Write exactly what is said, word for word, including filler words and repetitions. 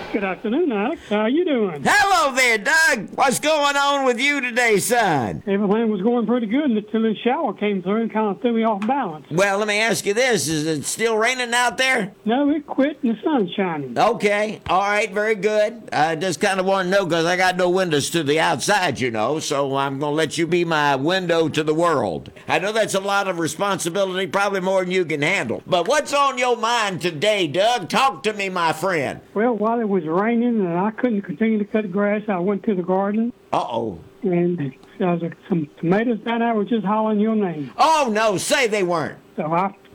Good afternoon, Alex. How you doing? Hello there, Doug. What's going on with you today, son? Everything was going pretty good until the shower came through and kind of threw me off balance. Well, let me ask you this. Is it still raining out there? No, it quit and the sun's shining. Okay. All right. Very good. I just kind of want to know because I got no windows to the outside, you know, so I'm going to let you be my window to the world. I know that's a lot of responsibility, probably more than you can handle. But what's on your mind today, Doug? Talk to me, my friend. Well, while it was raining and I couldn't continue to cut grass, I went to the garden. Uh-oh. And there was some tomatoes down there were just hollering your name. Oh, no. Say they weren't. So I